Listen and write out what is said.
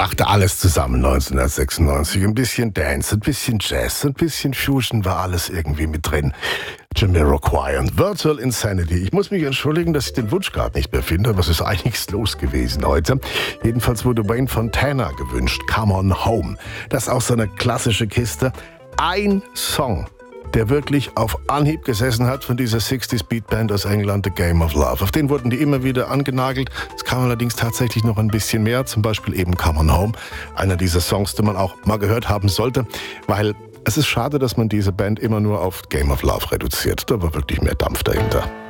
brachte alles zusammen 1996. Ein bisschen Dance, ein bisschen Jazz, ein bisschen Fusion, war alles irgendwie mit drin. Jamiroquai und Virtual Insanity. Ich muss mich entschuldigen, dass ich den Wunsch gerade nicht mehr finde, aber es ist einiges los gewesen heute. Jedenfalls wurde Wayne Fontana gewünscht, Come On Home. Das ist auch so eine klassische Kiste. Ein Song, der wirklich auf Anhieb gesessen hat von dieser 60s Beatband aus England, The Game of Love. Auf den wurden die immer wieder angenagelt. Es kam allerdings tatsächlich noch ein bisschen mehr, zum Beispiel eben Come On Home. Einer dieser Songs, den man auch mal gehört haben sollte, weil es ist schade, dass man diese Band immer nur auf Game of Love reduziert. Da war wirklich mehr Dampf dahinter.